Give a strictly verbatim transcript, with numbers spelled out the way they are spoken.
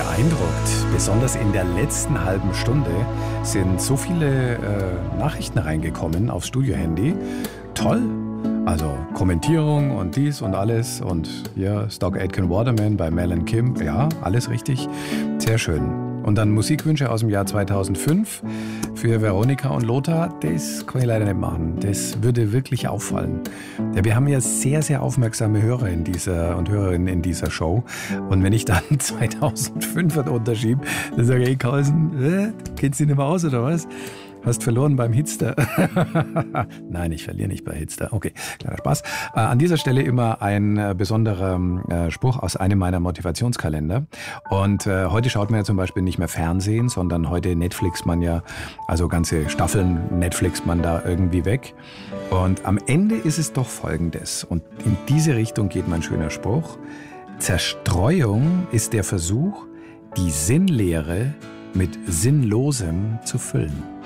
beeindruckt. Besonders in der letzten halben Stunde sind so viele äh, Nachrichten reingekommen aufs Studiohandy. Toll! Also Kommentierung und dies und alles und hier Stock Aitken Waterman bei Mel and Kim. Ja, alles richtig. Sehr schön. Und dann Musikwünsche aus dem Jahr zweitausendfünf für Veronika und Lothar. Das kann ich leider nicht machen. Das würde wirklich auffallen. Ja, wir haben ja sehr, sehr aufmerksame Hörer in dieser und Hörerinnen in dieser Show. Und wenn ich dann zweitausendfünf unterschiebe, dann sage ich, Carlsen, äh, kennst du nicht mehr aus oder was? Hast verloren beim Hitster. Nein, ich verliere nicht bei Hitster. Okay, kleiner Spaß. Äh, an dieser Stelle immer ein äh, besonderer äh, Spruch aus einem meiner Motivationskalender. Und äh, heute schaut man ja zum Beispiel nicht mehr Fernsehen, sondern heute Netflixt man ja, also ganze Staffeln Netflixt man da irgendwie weg. Und am Ende ist es doch Folgendes. Und in diese Richtung geht mein schöner Spruch. Zerstreuung ist der Versuch, die Sinnlehre mit Sinnlosem zu füllen.